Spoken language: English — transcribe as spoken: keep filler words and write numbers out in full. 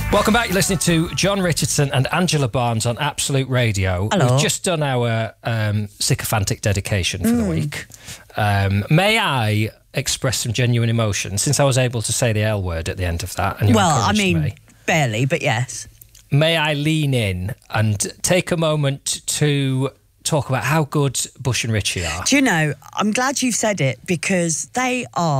Welcome back. You're listening to John Richardson and Angela Barnes on Absolute Radio. Hello. We've just done our um, sycophantic dedication for mm. the week. Um, may I express some genuine emotion since I was able to say the L word at the end of that? And you well, I mean, me. barely, but yes. May I lean in and take a moment to talk about how good Bush and Richie are? Do you know, I'm glad you've said it because they are